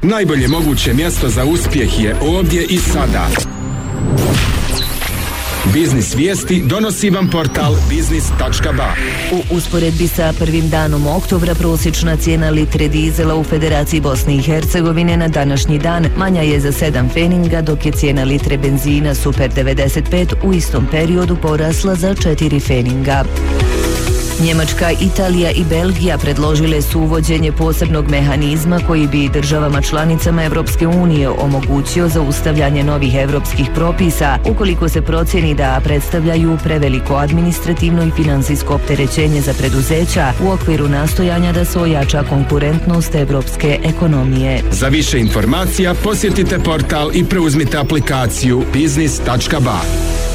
Najbolje moguće mjesto za uspjeh je ovdje i sada. Biznis vijesti donosi vam portal biznis.ba. U usporedbi sa prvim danom oktobra prosječna cijena litre dizela u Federaciji Bosne i Hercegovine na današnji dan manja je za 7 feninga, dok je cijena litre benzina Super 95 u istom periodu porasla za 4 feninga. Njemačka, Italija i Belgija predložile su uvođenje posebnog mehanizma koji bi državama članicama Evropske unije omogućio zaustavljanje novih evropskih propisa ukoliko se procjeni da predstavljaju preveliko administrativno i finansijsko opterećenje za preduzeća u okviru nastojanja da se ojača konkurentnost evropske ekonomije. Za više informacija posjetite portal i preuzmite aplikaciju biznis.ba.